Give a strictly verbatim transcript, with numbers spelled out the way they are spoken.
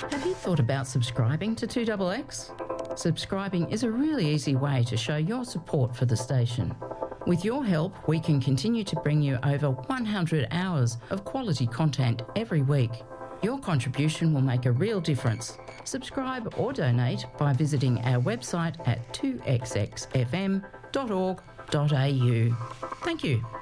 Have you thought about subscribing to two X X? Subscribing is a really easy way to show your support for the station. With your help, we can continue to bring you over one hundred hours of quality content every week. Your contribution will make a real difference. Subscribe or donate by visiting our website at two x x f m dot org dot a u. Thank you.